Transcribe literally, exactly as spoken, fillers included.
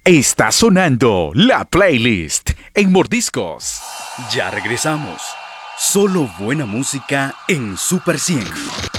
Está sonando la playlist en Mordiscos. Ya regresamos. Solo buena música en Super cien.